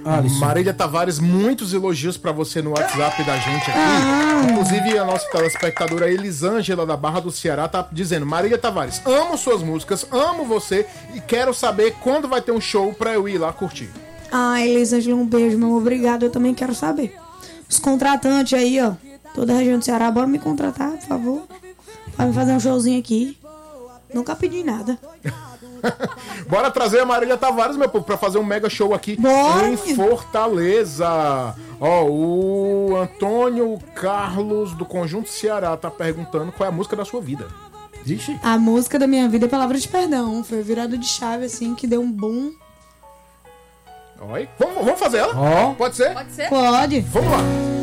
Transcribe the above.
Marília Tavares, muitos elogios pra você no WhatsApp da gente aqui. Inclusive, a nossa telespectadora Elisângela, da Barra do Ceará, tá dizendo: Marília Tavares, amo suas músicas, amo você e quero saber quando vai ter um show pra eu ir lá curtir. Elisângela, um beijo, meu obrigado. Eu também quero saber. Os contratantes aí, ó, toda a região do Ceará, bora me contratar, por favor. Pra me fazer um showzinho aqui. Nunca pedi nada. Bora trazer a Marília Tavares, meu povo, pra fazer um mega show aqui em Fortaleza. Ó, o Antônio Carlos do Conjunto Ceará tá perguntando qual é a música da sua vida. Ixi. A música da minha vida é Palavra de Perdão. Foi virada de chave, assim, que deu um boom. Oi. Vamos fazer ela? Pode ser? Pode. Vamos lá.